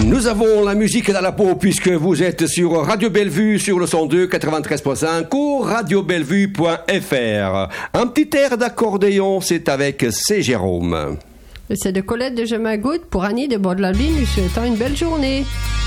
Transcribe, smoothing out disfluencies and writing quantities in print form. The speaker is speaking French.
Nous avons la musique dans la peau puisque vous êtes sur Radio Bellevue sur le 102 93.5 ou radiobellevue.fr. Un petit air d'accordéon, c'est avec C. Jérôme. C'est de Colette de Jemagout pour Annie de Bord-de-la-Lune, lui souhaitant une belle journée.